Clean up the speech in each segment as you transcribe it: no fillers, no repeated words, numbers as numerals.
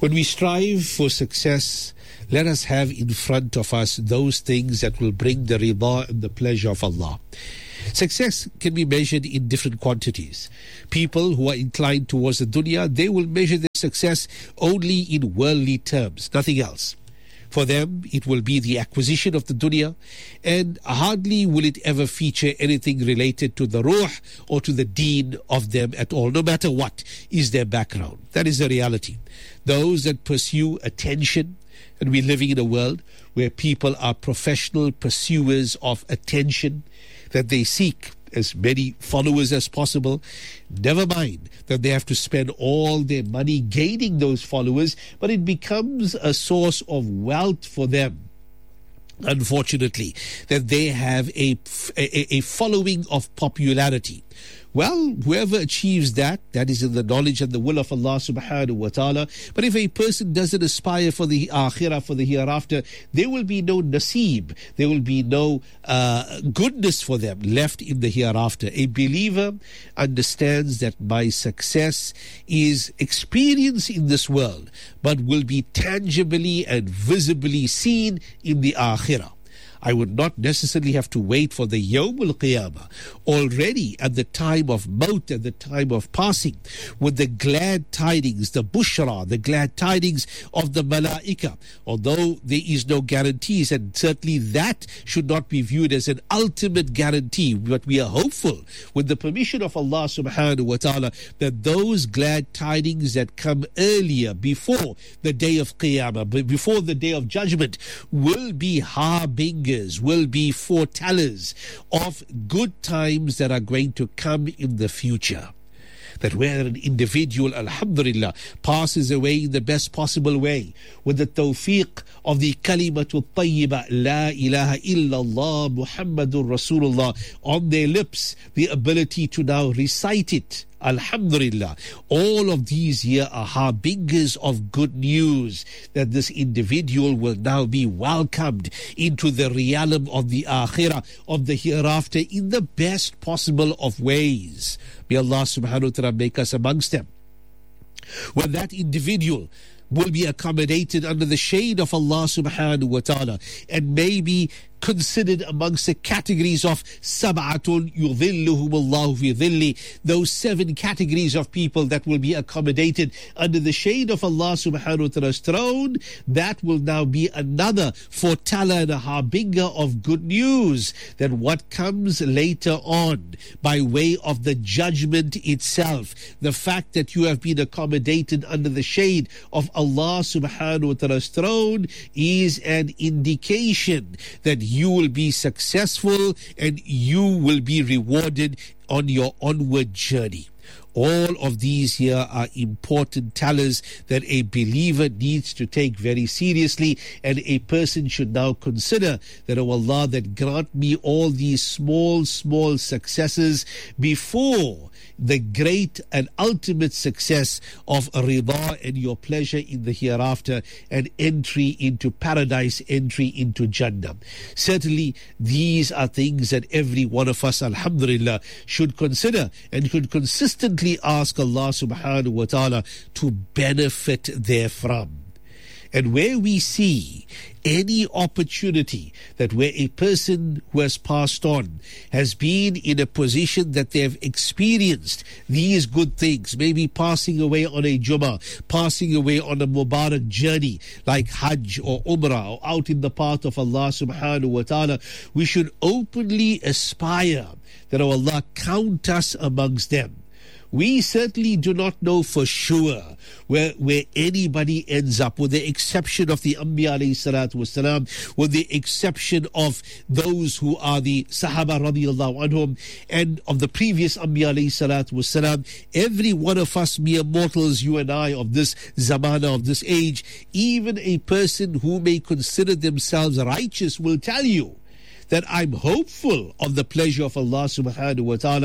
When we strive for success, let us have in front of us those things that will bring the rida and the pleasure of Allah. Success can be measured in different quantities. People who are inclined towards the dunya, they will measure their success only in worldly terms, nothing else. For them, it will be the acquisition of the dunya, and hardly will it ever feature anything related to the ruh or to the deen of them at all, no matter what is their background. That is the reality. Those that pursue attention, and we're living in a world where people are professional pursuers of attention, that they seek as many followers as possible. Never mind that they have to spend all their money gaining those followers, but it becomes a source of wealth for them. Unfortunately, that they have a following of popularity. Well, whoever achieves that is in the knowledge and the will of Allah subhanahu wa ta'ala. But if a person doesn't aspire for the akhirah, for the hereafter, there will be no naseeb, there will be no goodness for them left in the hereafter. A believer understands that my success is experience in this world, but will be tangibly and visibly seen in the akhirah. I would not necessarily have to wait for the Yawm al-Qiyamah. Already at the time of maut, at the time of passing, with the glad tidings, the bushra, the glad tidings of the malaika, although there is no guarantees, and certainly that should not be viewed as an ultimate guarantee, but we are hopeful with the permission of Allah subhanahu wa ta'ala that those glad tidings that come earlier, before the day of Qiyamah, before the day of judgment, will be harbingers, will be foretellers of good times that are going to come in the future. That where an individual, alhamdulillah, passes away in the best possible way, with the tawfiq of the kalimatul tayyiba, la ilaha illallah Muhammadur Rasulullah, on their lips, the ability to now recite it, alhamdulillah. All of these here are harbingers of good news, that this individual will now be welcomed into the realm of the akhirah, of the hereafter, in the best possible of ways. May Allah subhanahu wa ta'ala make us amongst them. When that individual will be accommodated under the shade of Allah subhanahu wa ta'ala, and maybe considered amongst the categories of sab'atun yudhilluhum Allahu fi dhilli, those 7 categories of people that will be accommodated under the shade of Allah subhanahu wa ta'ala's throne. That will now be another foreteller and a harbinger of good news, that what comes later on by way of the judgment itself, the fact that you have been accommodated under the shade of Allah subhanahu wa ta'ala's throne, is an indication that you will be successful and you will be rewarded on your onward journey. All of these here are important tellers that a believer needs to take very seriously, and a person should now consider that, oh Allah, that grant me all these small successes before the great and ultimate success of rida and your pleasure in the hereafter, and entry into paradise, entry into Jannah. Certainly these are things that every one of us, alhamdulillah, should consider and should consistently ask Allah subhanahu wa ta'ala to benefit therefrom. And where we see any opportunity that where a person who has passed on has been in a position that they have experienced these good things, maybe passing away on a Jummah, passing away on a Mubarak journey like Hajj or Umrah, or out in the path of Allah subhanahu wa ta'ala, we should openly aspire that, oh Allah, count us amongst them. We certainly do not know for sure where anybody ends up, with the exception of the Anbiya alayhi salatu wasalam, with the exception of those who are the Sahaba radiallahu anhum, and of the previous Anbiya alayhi salatu wasalam. Every one of us mere mortals, you and I, of this zamana, of this age, even a person who may consider themselves righteous will tell you that I'm hopeful of the pleasure of Allah subhanahu wa ta'ala,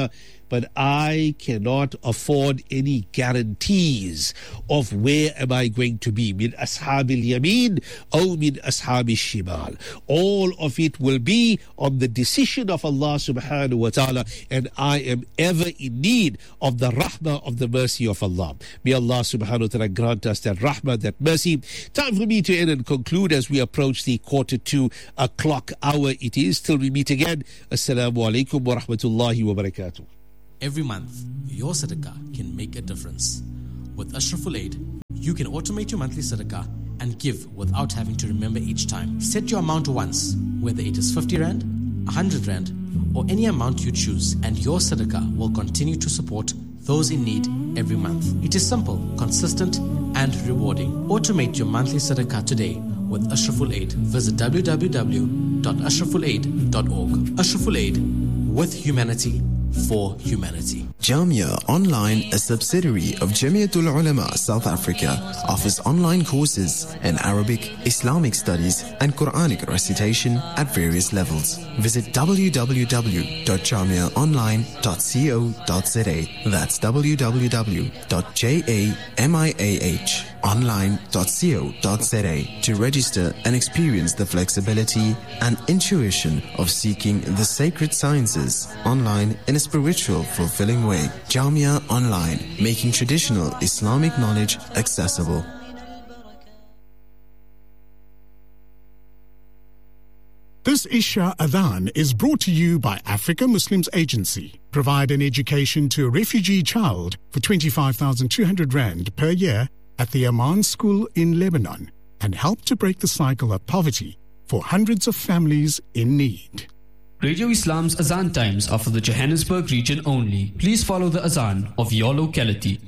but I cannot afford any guarantees of where am I going to be. Min ashab al-yamin or min ashab al-shimal. All of it will be on the decision of Allah subhanahu wa ta'ala, and I am ever in need of the rahmah, of the mercy of Allah. May Allah subhanahu wa ta'ala grant us that rahmah, that mercy. Time for me to end and conclude as we approach the 1:45 hour. It is till we meet again. Assalamu alaikum wa rahmatullahi wa barakatuh. Every month, your sadaqah can make a difference. With Ashraful Aid, you can automate your monthly sadaqah and give without having to remember each time. Set your amount once, whether it is 50 Rand, 100 Rand, or any amount you choose, and your sadaqah will continue to support those in need every month. It is simple, consistent, and rewarding. Automate your monthly sadaqah today with Ashraful Aid. Visit www.ashrafulaid.org. Ashraful Aid, with humanity, for humanity. Jamia Online, a subsidiary of Jamiatul Ulama South Africa, offers online courses in Arabic, Islamic studies and Quranic recitation at various levels. Visit www.jamiaonline.co.za. That's www.jamiaonline.co.za to register and experience the flexibility and intuition of seeking the sacred sciences online in a spiritual, fulfilling way. Jamia Online, making traditional Islamic knowledge accessible. This Isha Adhan is brought to you by Africa Muslims Agency. Provide an education to a refugee child for 25,200 Rand per year at the Aman School in Lebanon and help to break the cycle of poverty for hundreds of families in need. Radio Islam's Azan times are for the Johannesburg region only. Please follow the Azan of your locality.